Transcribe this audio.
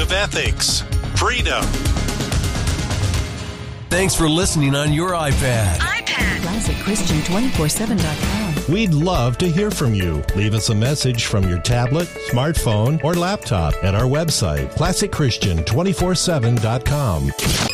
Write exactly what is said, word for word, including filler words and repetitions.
of ethics, freedom. Thanks for listening on your iPad. iPad. Classic Christian two four seven dot com. We'd love to hear from you. Leave us a message from your tablet, smartphone, or laptop at our website, classic christian two four seven dot com.